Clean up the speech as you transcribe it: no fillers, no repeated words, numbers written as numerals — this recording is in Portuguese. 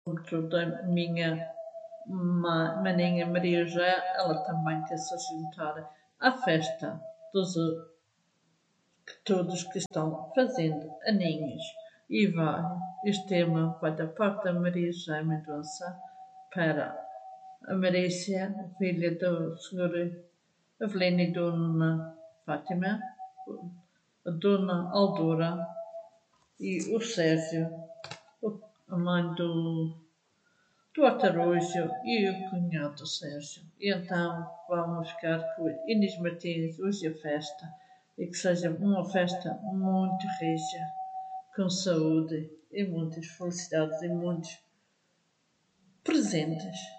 da minha maninha Maria José, ela também quer-se juntar à festa que todos que estão fazendo aninhos. E este tema vai da parte da Maria José Mendonça para a Marícia, filha do Sr. Avelino e Dona Fátima, a Dona Aldora e o Sérgio, a mãe do Artarujo e o cunhado do Sérgio. E então vamos ficar com Inês Martins hoje a festa e que seja uma festa muito rica, com saúde e muitas felicidades e muitos presentes.